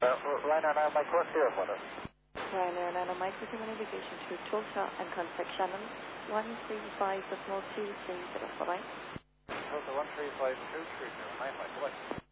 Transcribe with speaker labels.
Speaker 1: Ryanair 9 Mike, what's here for us?
Speaker 2: Ryanair 9 Mike, with your navigation to Tulsa and contact Shannon 135.230. Bye-bye.
Speaker 1: Tulsa 135.230. 9 Mike, what?